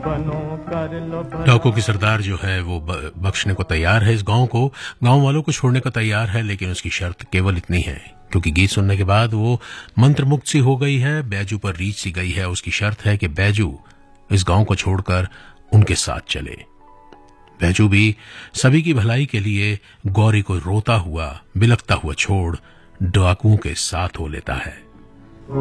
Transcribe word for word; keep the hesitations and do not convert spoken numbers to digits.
डाकू की सरदार जो है वो बख्शने को तैयार है इस गांव को, गांव वालों को छोड़ने को तैयार है, लेकिन उसकी शर्त केवल इतनी है, क्योंकि गीत सुनने के बाद वो मंत्र मुक्त सी हो गई है, बैजू पर रीछ सी गई है। उसकी शर्त है कि बैजू इस गांव को छोड़कर उनके साथ चले। बैजू भी सभी की भलाई के लिए गौरी को रोता हुआ बिलखता हुआ छोड़ डाकुओं के साथ हो लेता है।